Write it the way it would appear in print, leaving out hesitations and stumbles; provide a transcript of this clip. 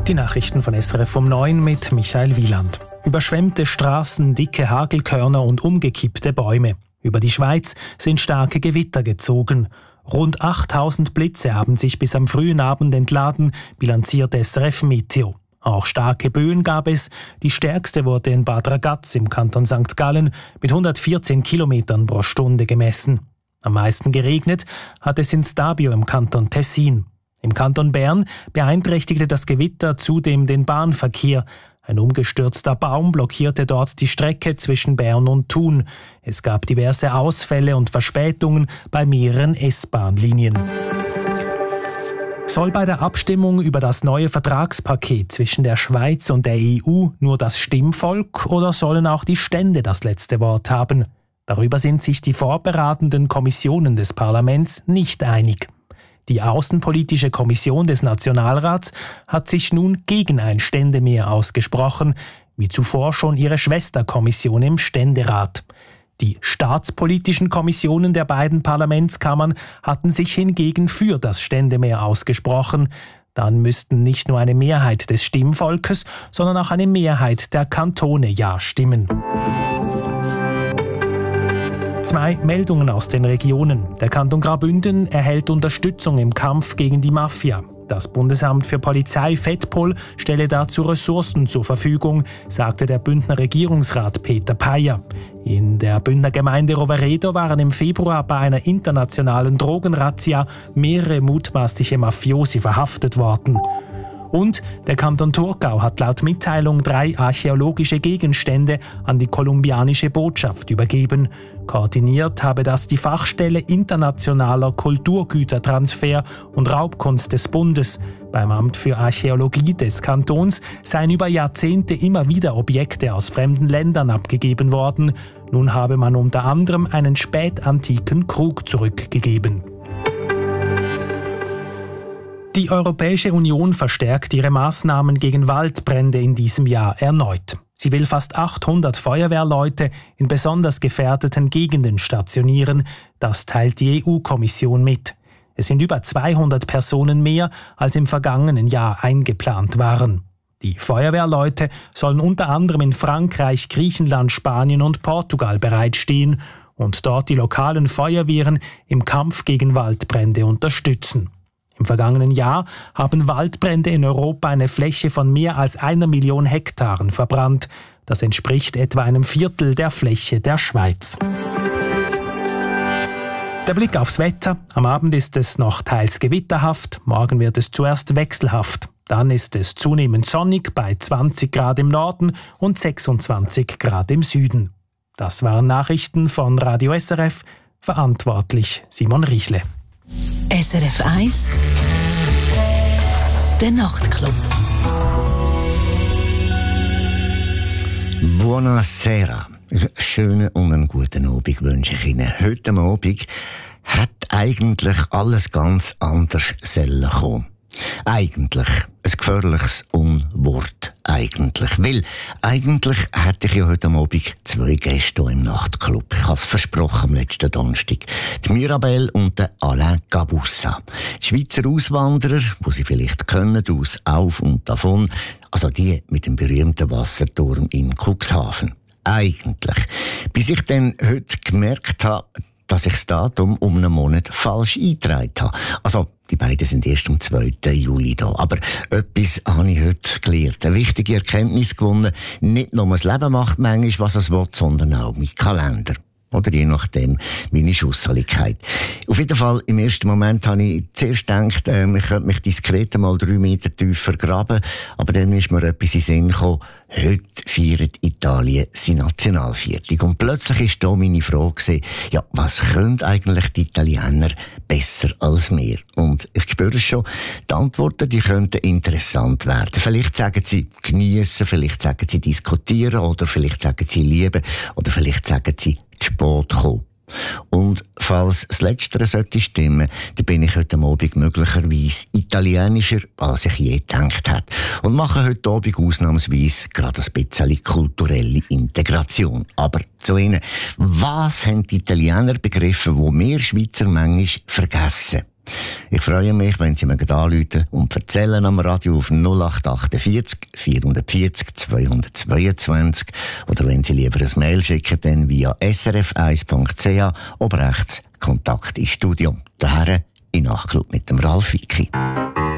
Die Nachrichten von SRF um 9 mit Michael Wieland. Überschwemmte Straßen, dicke Hagelkörner und umgekippte Bäume. Über die Schweiz sind starke Gewitter gezogen. Rund 8000 Blitze haben sich bis am frühen Abend entladen, bilanziert SRF Meteo. Auch starke Böen gab es. Die stärkste wurde in Bad Ragaz im Kanton St. Gallen mit 114 Kilometern pro Stunde gemessen. Am meisten geregnet hat es in Stabio im Kanton Tessin. Im Kanton Bern beeinträchtigte das Gewitter zudem den Bahnverkehr. Ein umgestürzter Baum blockierte dort die Strecke zwischen Bern und Thun. Es gab diverse Ausfälle und Verspätungen bei mehreren S-Bahn-Linien. Soll bei der Abstimmung über das neue Vertragspaket zwischen der Schweiz und der EU nur das Stimmvolk oder sollen auch die Stände das letzte Wort haben? Darüber sind sich die vorberatenden Kommissionen des Parlaments nicht einig. Die Außenpolitische Kommission des Nationalrats hat sich nun gegen ein Ständemehr ausgesprochen, wie zuvor schon ihre Schwesterkommission im Ständerat. Die staatspolitischen Kommissionen der beiden Parlamentskammern hatten sich hingegen für das Ständemehr ausgesprochen. Dann müssten nicht nur eine Mehrheit des Stimmvolkes, sondern auch eine Mehrheit der Kantone Ja stimmen. 2 Meldungen aus den Regionen. Der Kanton Graubünden erhält Unterstützung im Kampf gegen die Mafia. Das Bundesamt für Polizei Fettpol stelle dazu Ressourcen zur Verfügung, sagte der Bündner Regierungsrat Peter Payer. In der Bündner Gemeinde Roveredo waren im Februar bei einer internationalen Drogenrazzia mehrere mutmaßliche Mafiosi verhaftet worden. Und der Kanton Thurgau hat laut Mitteilung 3 archäologische Gegenstände an die kolumbianische Botschaft übergeben. Koordiniert habe das die Fachstelle Internationaler Kulturgütertransfer und Raubkunst des Bundes. Beim Amt für Archäologie des Kantons seien über Jahrzehnte immer wieder Objekte aus fremden Ländern abgegeben worden. Nun habe man unter anderem einen spätantiken Krug zurückgegeben. Die Europäische Union verstärkt ihre Maßnahmen gegen Waldbrände in diesem Jahr erneut. Sie will fast 800 Feuerwehrleute in besonders gefährdeten Gegenden stationieren. Das teilt die EU-Kommission mit. Es sind über 200 Personen mehr, als im vergangenen Jahr eingeplant waren. Die Feuerwehrleute sollen unter anderem in Frankreich, Griechenland, Spanien und Portugal bereitstehen und dort die lokalen Feuerwehren im Kampf gegen Waldbrände unterstützen. Im vergangenen Jahr haben Waldbrände in Europa eine Fläche von mehr als 1 Million Hektaren verbrannt. Das entspricht etwa einem Viertel der Fläche der Schweiz. Der Blick aufs Wetter. Am Abend ist es noch teils gewitterhaft, morgen wird es zuerst wechselhaft. Dann ist es zunehmend sonnig bei 20 Grad im Norden und 26 Grad im Süden. Das waren Nachrichten von Radio SRF, verantwortlich Simon Riechle. SRF 1 Der Nachtclub. Buonasera. Schönen und einen guten Abend wünsche ich Ihnen. Heute Abend hat eigentlich alles ganz anders sollen kommen. Eigentlich ein gefährliches Unwort. Weil eigentlich hätte ich ja heute Abend 2 Gäste hier im Nachtclub. Ich habe es versprochen am letzten Donnerstag. Die Mirabelle und der Alain Gabussa. Die Schweizer Auswanderer, die Sie vielleicht kennen, aus Auf und Davon. Also die mit dem berühmten Wasserturm in Cuxhaven. Eigentlich. Bis ich dann heute gemerkt habe, dass ich das Datum um einen Monat falsch eingetragen habe. Also, die beiden sind erst am 2. Juli da. Aber etwas habe ich heute gelernt. Eine wichtige Erkenntnis gewonnen. Nicht nur das Leben macht manchmal, was es will, sondern auch mein Kalender. Oder je nachdem, meine Schusseligkeit. Auf jeden Fall, im ersten Moment habe ich zuerst gedacht, ich könnte mich diskret mal 3 Meter tiefer graben. Aber dann ist mir etwas in den Sinn gekommen. Heute feiert Italien seine Nationalviertel. Und plötzlich war da meine Frage, ja, was können eigentlich die Italiener besser als wir? Und ich spüre es schon, die Antworten, die könnten interessant werden. Vielleicht sagen sie geniessen, vielleicht sagen sie diskutieren, oder vielleicht sagen sie lieben, oder vielleicht sagen sie zu spät kommen. Und falls das Letztere sollte stimmen, dann bin ich heute Abend möglicherweise italienischer, als ich je gedacht hätte. Und mache heute Abend ausnahmsweise gerade ein bisschen kulturelle Integration. Aber zu Ihnen, was haben die Italiener begriffen, wo wir Schweizer manchmal vergessen? Ich freue mich, wenn Sie mir anrufen und erzählen am Radio auf 0848 440 222 oder wenn Sie lieber ein Mail schicken, dann via srf1.ch ob rechts Kontakt ins Studio. Daher in Nachtclub mit dem Ralf Vicky.